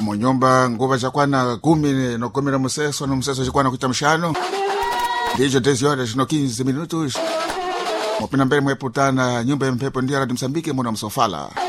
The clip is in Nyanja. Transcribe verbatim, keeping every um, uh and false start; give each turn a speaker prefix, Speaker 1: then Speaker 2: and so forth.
Speaker 1: munyumba nguva chakwana kumi nokomera museso no museso chakwana kuita mshano ndicho dez horas no quinze minutos mupina mbele mweputana nyumba ya mpepo ndia Radio Msambiki muna msofala